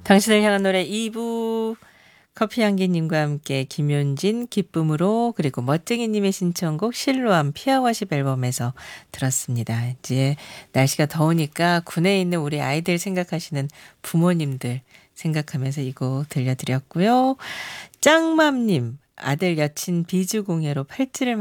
당신을 향한 노래 2부 커피향기님과 함께 김윤진 기쁨으로 그리고 멋쟁이님의 신청곡 실로암 피아와십 앨범에서 들었습니다. 이제 날씨가 더우니까 군에 있는 우리 아이들 생각하시는 부모님들 생각하면서 이 곡 들려드렸고요. 짱맘님 아들 여친 비주공예로 팔찌를